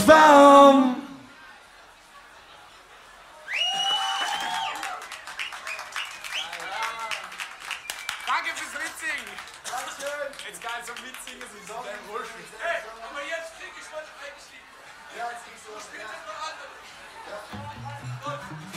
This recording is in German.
uns warm. Danke fürs Mitsingen. Dankeschön. Jetzt geil zum Mitsingen, das ist so ein Bullshit. Hey, aber jetzt krieg ich was eingestiegen. Ja, jetzt kriegst du was. Ich spiel das noch andere. Ja.